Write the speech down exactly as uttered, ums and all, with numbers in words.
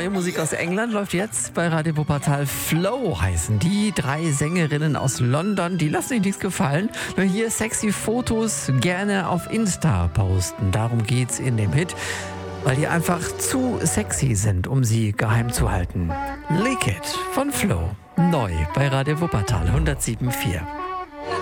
Neue Musik aus England läuft jetzt bei Radio Wuppertal. Flow heißen die drei Sängerinnen aus London. Die lassen sich nichts gefallen. Nur hier sexy Fotos gerne auf Insta posten. Darum geht's in dem Hit, weil die einfach zu sexy sind, um sie geheim zu halten. Lick It von Flow. Neu bei Radio Wuppertal hundertsieben Komma vier.